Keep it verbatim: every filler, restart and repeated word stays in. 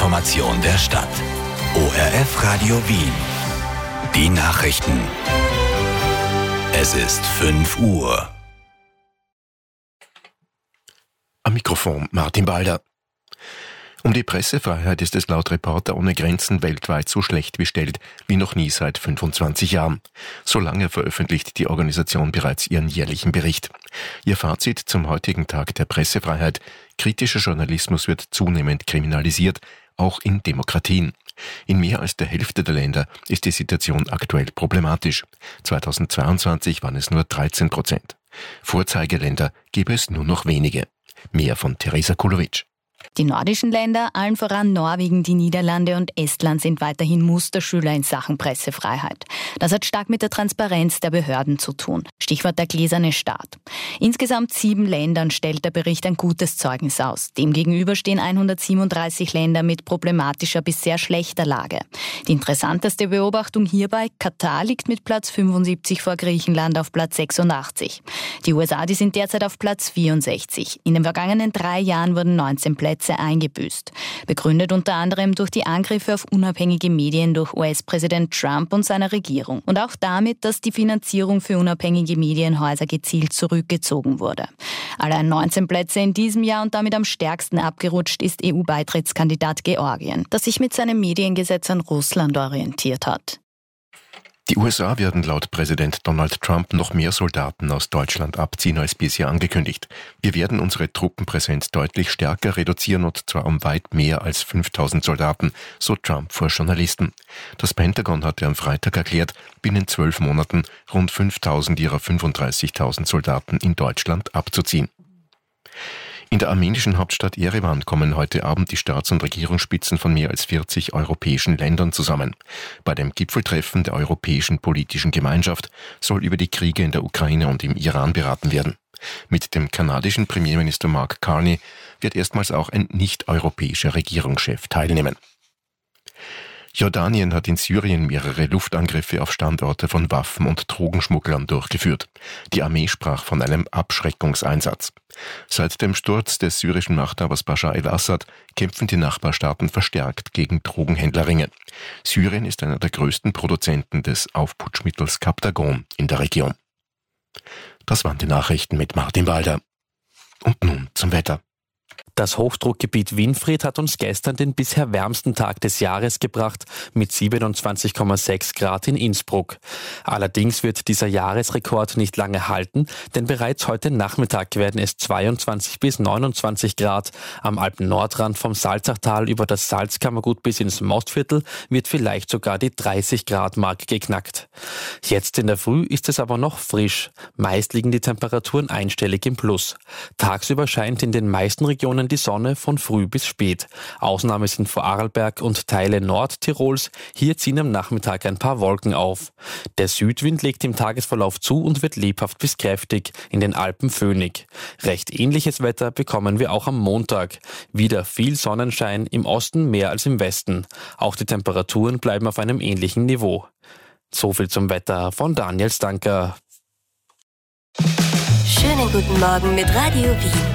Information der Stadt. O R F Radio Wien. Die Nachrichten. Es ist fünf Uhr. Am Mikrofon Martin Balder. Um die Pressefreiheit ist es laut Reporter ohne Grenzen weltweit so schlecht bestellt wie noch nie seit fünfundzwanzig Jahren. So lange veröffentlicht die Organisation bereits ihren jährlichen Bericht. Ihr Fazit zum heutigen Tag der Pressefreiheit: Kritischer Journalismus wird zunehmend kriminalisiert, auch in Demokratien. In mehr als der Hälfte der Länder ist die Situation aktuell problematisch. zweitausendzweiundzwanzig waren es nur dreizehn Prozent. Vorzeigeländer gäbe es nur noch wenige. Mehr von Theresa Kulowitsch. Die nordischen Länder, allen voran Norwegen, die Niederlande und Estland, sind weiterhin Musterschüler in Sachen Pressefreiheit. Das hat stark mit der Transparenz der Behörden zu tun. Stichwort der gläserne Staat. Insgesamt sieben Ländern stellt der Bericht ein gutes Zeugnis aus. Demgegenüber stehen hundertsiebenunddreißig Länder mit problematischer bis sehr schlechter Lage. Die interessanteste Beobachtung hierbei: Katar liegt mit Platz fünfundsiebzig vor Griechenland auf Platz sechsundachtzig. Die U S A, die sind derzeit auf Platz vierundsechzig. In den vergangenen drei Jahren wurden neunzehn Plätze eingebüßt. Begründet unter anderem durch die Angriffe auf unabhängige Medien durch U S-Präsident Trump und seine Regierung. Und auch damit, dass die Finanzierung für unabhängige Medienhäuser gezielt zurückgezogen wurde. Allein neunzehn Plätze in diesem Jahr und damit am stärksten abgerutscht ist E U-Beitrittskandidat Georgien, das sich mit seinem Mediengesetz an Russland orientiert hat. Die U S A werden laut Präsident Donald Trump noch mehr Soldaten aus Deutschland abziehen als bisher angekündigt. Wir werden unsere Truppenpräsenz deutlich stärker reduzieren, und zwar um weit mehr als fünftausend Soldaten, so Trump vor Journalisten. Das Pentagon hatte am Freitag erklärt, binnen zwölf Monaten rund fünftausend ihrer fünfunddreißigtausend Soldaten in Deutschland abzuziehen. In der armenischen Hauptstadt Jerewan kommen heute Abend die Staats- und Regierungsspitzen von mehr als vierzig europäischen Ländern zusammen. Bei dem Gipfeltreffen der Europäischen Politischen Gemeinschaft soll über die Kriege in der Ukraine und im Iran beraten werden. Mit dem kanadischen Premierminister Mark Carney wird erstmals auch ein nicht-europäischer Regierungschef teilnehmen. Jordanien hat in Syrien mehrere Luftangriffe auf Standorte von Waffen- und Drogenschmugglern durchgeführt. Die Armee sprach von einem Abschreckungseinsatz. Seit dem Sturz des syrischen Machthabers Bashar el-Assad kämpfen die Nachbarstaaten verstärkt gegen Drogenhändlerringe. Syrien ist einer der größten Produzenten des Aufputschmittels Captagon in der Region. Das waren die Nachrichten mit Martin Balder. Und nun zum Wetter. Das Hochdruckgebiet Winfried hat uns gestern den bisher wärmsten Tag des Jahres gebracht mit siebenundzwanzig Komma sechs Grad in Innsbruck. Allerdings wird dieser Jahresrekord nicht lange halten, denn bereits heute Nachmittag werden es zweiundzwanzig bis neunundzwanzig Grad. Am Alpen-Nordrand vom Salzachtal über das Salzkammergut bis ins Mostviertel wird vielleicht sogar die dreißig Grad Marke geknackt. Jetzt in der Früh ist es aber noch frisch. Meist liegen die Temperaturen einstellig im Plus. Tagsüber scheint in den meisten Regionen die Sonne von früh bis spät. Ausnahme sind Vorarlberg und Teile Nordtirols. Hier ziehen am Nachmittag ein paar Wolken auf. Der Südwind legt im Tagesverlauf zu und wird lebhaft bis kräftig, in den Alpen föhnig. Recht ähnliches Wetter bekommen wir auch am Montag. Wieder viel Sonnenschein, im Osten mehr als im Westen. Auch die Temperaturen bleiben auf einem ähnlichen Niveau. So viel zum Wetter von Daniel Stanker. Schönen guten Morgen mit Radio Wien.